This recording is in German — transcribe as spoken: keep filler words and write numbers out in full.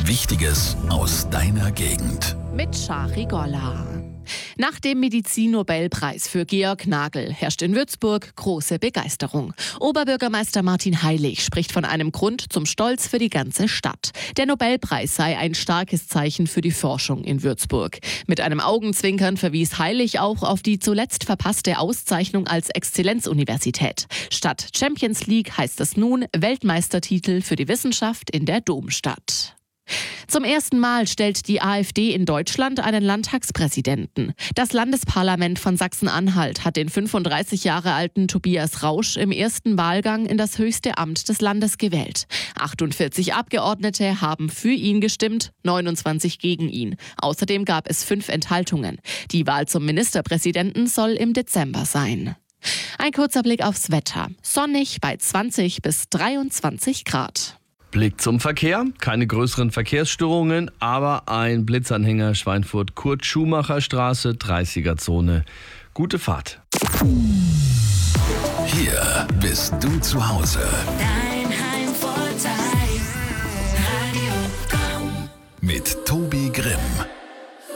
Wichtiges aus deiner Gegend. Mit Shari Golla. Nach dem Medizin-Nobelpreis für Georg Nagel herrscht in Würzburg große Begeisterung. Oberbürgermeister Martin Heilig spricht von einem Grund zum Stolz für die ganze Stadt. Der Nobelpreis sei ein starkes Zeichen für die Forschung in Würzburg. Mit einem Augenzwinkern verwies Heilig auch auf die zuletzt verpasste Auszeichnung als Exzellenzuniversität. Statt Champions League heißt es nun Weltmeistertitel für die Wissenschaft in der Domstadt. Zum ersten Mal stellt die AfD in Deutschland einen Landtagspräsidenten. Das Landesparlament von Sachsen-Anhalt hat den fünfunddreißig Jahre alten Tobias Rausch im ersten Wahlgang in das höchste Amt des Landes gewählt. achtundvierzig Abgeordnete haben für ihn gestimmt, neunundzwanzig gegen ihn. Außerdem gab es fünf Enthaltungen. Die Wahl zum Ministerpräsidenten soll im Dezember sein. Ein kurzer Blick aufs Wetter. Sonnig bei zwanzig bis dreiundzwanzig Grad. Blick zum Verkehr. Keine größeren Verkehrsstörungen, aber ein Blitzanhänger Schweinfurt-Kurt-Schumacher-Straße, dreißiger-Zone. Gute Fahrt. Hier bist du zu Hause. Dein